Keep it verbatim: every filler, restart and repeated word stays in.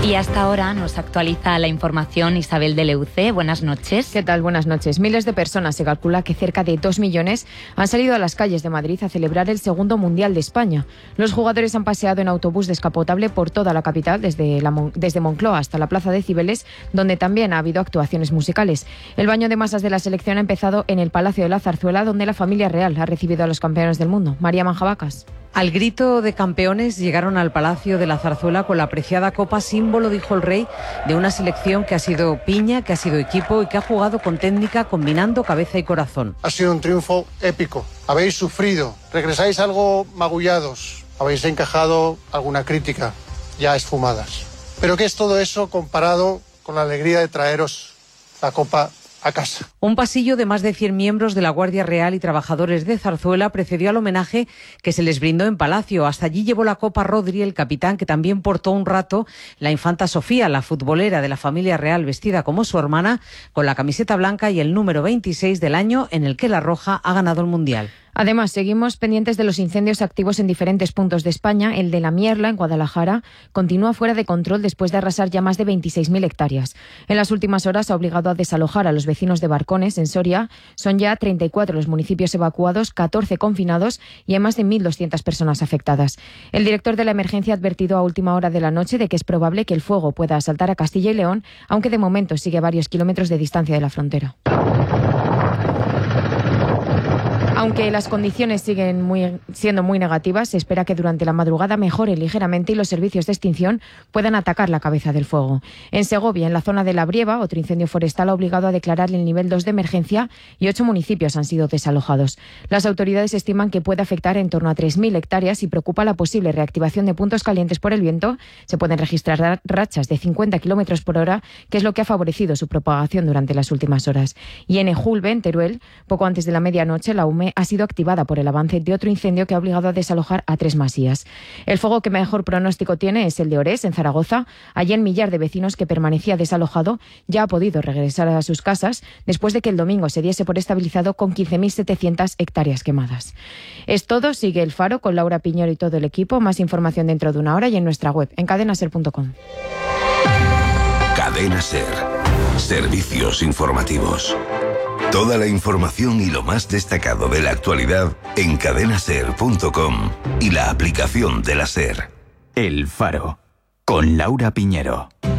Y hasta ahora nos actualiza la información Isabel de Leuce. Buenas noches. ¿Qué tal? Buenas noches. Miles de personas, se calcula que cerca de dos millones, han salido a las calles de Madrid a celebrar el segundo Mundial de España. Los jugadores han paseado en autobús descapotable por toda la capital, desde, la, desde Moncloa hasta la Plaza de Cibeles, donde también ha habido actuaciones musicales. El baño de masas de la selección ha empezado en el Palacio de la Zarzuela, donde la familia real ha recibido a los campeones del mundo. María Manjabacas. Al grito de campeones llegaron al Palacio de la Zarzuela con la apreciada copa, símbolo, dijo el rey, de una selección que ha sido piña, que ha sido equipo y que ha jugado con técnica, combinando cabeza y corazón. Ha sido un triunfo épico. Habéis sufrido, regresáis algo magullados, habéis encajado alguna crítica ya esfumadas. Pero ¿qué es todo eso comparado con la alegría de traeros la copa a casa? Un pasillo de más de cien miembros de la Guardia Real y trabajadores de Zarzuela precedió al homenaje que se les brindó en Palacio. Hasta allí llevó la copa Rodri, el capitán, que también portó un rato la infanta Sofía, la futbolera de la familia real, vestida como su hermana, con la camiseta blanca y el número veintiséis del año en el que la Roja ha ganado el Mundial. Además, seguimos pendientes de los incendios activos en diferentes puntos de España. El de La Mierla, en Guadalajara, continúa fuera de control después de arrasar ya más de veintiséis mil hectáreas. En las últimas horas ha obligado a desalojar a los vecinos de Barcones, en Soria. Son ya treinta y cuatro los municipios evacuados, catorce confinados y hay más de mil doscientas personas afectadas. El director de la emergencia ha advertido a última hora de la noche de que es probable que el fuego pueda asaltar a Castilla y León, aunque de momento sigue a varios kilómetros de distancia de la frontera. Aunque las condiciones siguen muy, siendo muy negativas, se espera que durante la madrugada mejoren ligeramente y los servicios de extinción puedan atacar la cabeza del fuego. En Segovia, en la zona de La Brieva, otro incendio forestal ha obligado a declarar el nivel dos de emergencia y ocho municipios han sido desalojados. Las autoridades estiman que puede afectar en torno a tres mil hectáreas y preocupa la posible reactivación de puntos calientes por el viento. Se pueden registrar rachas de cincuenta kilómetros por hora, que es lo que ha favorecido su propagación durante las últimas horas. Y en Ejulbe, en Teruel, poco antes de la medianoche, la U M E ha sido activada por el avance de otro incendio que ha obligado a desalojar a tres masías. El fuego que mejor pronóstico tiene es el de Orés, en Zaragoza. Allí el millar de vecinos que permanecía desalojado ya ha podido regresar a sus casas después de que el domingo se diese por estabilizado con quince mil setecientas hectáreas quemadas. Es todo. Sigue El Faro con Laura Piñero y todo el equipo. Más información dentro de una hora y en nuestra web, en cadena ser punto com. Cadena Ser. Servicios informativos. Toda la información y lo más destacado de la actualidad en cadena ser punto com y la aplicación de la SER. El Faro, con Laura Piñero.